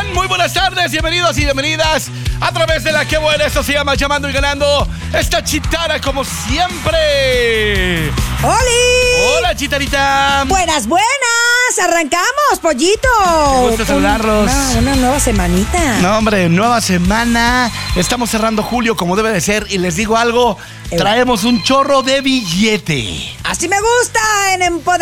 están? Muy buenas tardes, bienvenidos y bienvenidas a través de la que buena. Esto se llama Llamando y Ganando. Esta chitara como siempre. ¡Holi! Hola, chitarita. Buenas, arrancamos, pollito. Qué gusto saludarlos. Una nueva semanita. No, hombre, nueva semana. Estamos cerrando julio como debe de ser. Y les digo algo, traemos un chorro de billete. Así me gusta en Empoderamiento